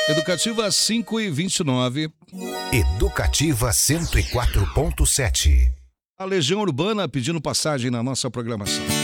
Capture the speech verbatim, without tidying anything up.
Educativa cinco e vinte e nove. Educativa cento e quatro ponto sete. A Legião Urbana pedindo passagem na nossa programação.